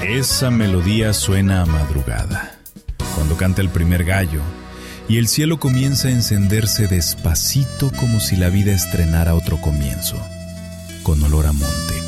Esa melodía suena a madrugada, cuando canta el primer gallo, y el cielo comienza a encenderse despacito como si la vida estrenara otro comienzo, con olor a monte.